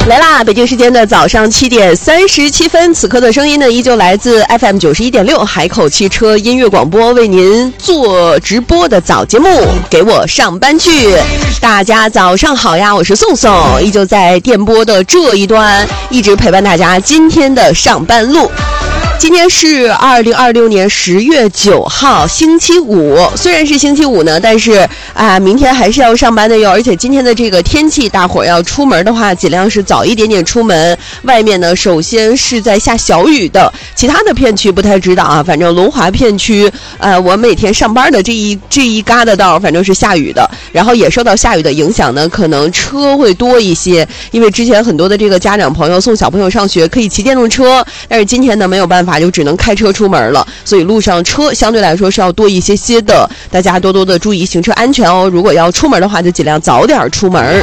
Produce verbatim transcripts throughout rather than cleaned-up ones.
来啦！北京时间的早上七点三十七分，此刻的声音呢，依旧来自 F M 九十一点六海口汽车音乐广播，为您做直播的早节目，给我上班去。大家早上好呀，我是宋宋，依旧在电波的这一端，一直陪伴大家今天的上班路。今天是二零二六年十月九号，星期五。虽然是星期五呢，但是啊，明天还是要上班的哟。而且今天的这个天气，大伙儿要出门的话，尽量是早一点点出门。外面呢，首先是在下小雨的，其他的片区不太知道啊。反正龙华片区，呃，我每天上班的这一这一疙瘩道，反正是下雨的。然后也受到下雨的影响呢，可能车会多一些，因为之前很多的这个家长朋友送小朋友上学可以骑电动车，但是今天呢没有办法。就只能开车出门了，所以路上车相对来说是要多一些些的，大家多多的注意行车安全哦。如果要出门的话，就尽量早点出门。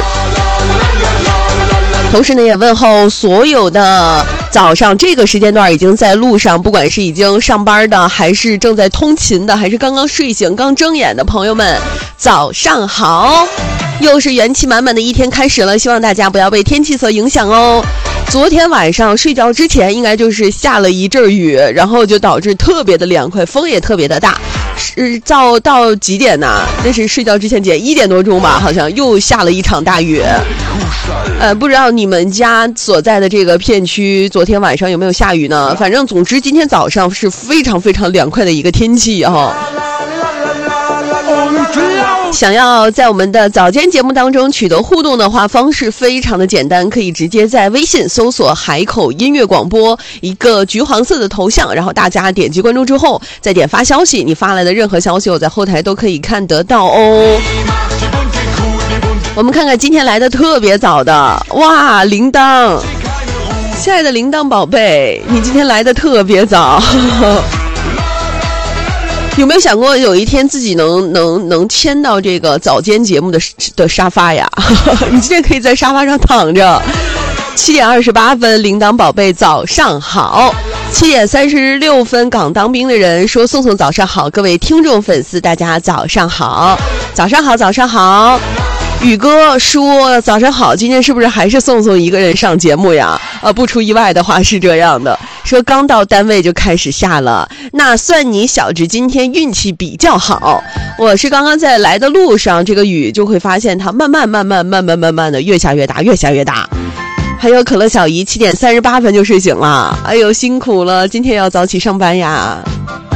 同时呢，也问候所有的早上这个时间段已经在路上，不管是已经上班的，还是正在通勤的，还是刚刚睡醒、刚睁眼的朋友们，早上好！又是元气满满的一天开始了，希望大家不要被天气所影响哦。昨天晚上睡觉之前应该就是下了一阵雨，然后就导致特别的凉快，风也特别的大。是到到几点呢？这是睡觉之前几点？一点多钟吧，好像又下了一场大雨。呃，不知道你们家所在的这个片区昨天晚上有没有下雨呢？反正总之今天早上是非常非常凉快的一个天气哈。想要在我们的早间节目当中取得互动的话，方式非常的简单，可以直接在微信搜索海口音乐广播，一个橘黄色的头像，然后大家点击关注之后再点发消息，你发来的任何消息我在后台都可以看得到哦。我们看看今天来的特别早的，哇，铃铛，亲爱的铃铛宝贝，你今天来的特别早。有没有想过有一天自己能能能签到这个早间节目的的沙发呀？你今天可以在沙发上躺着。七点二十八分，铃铛宝贝早上好。七点三十六分，港当兵的人说：“宋宋早上好，各位听众粉丝大家早上好，早上好，早上好。”宇哥说早上好，今天是不是还是宋宋一个人上节目呀？呃，不出意外的话是这样的，说刚到单位就开始下了，那算你小子今天运气比较好。我是刚刚在来的路上，这个雨就会发现它慢慢慢慢慢慢慢慢的越下越大，越下越大。还有可乐小姨七点三十八分就睡醒了，哎呦辛苦了，今天要早起上班呀。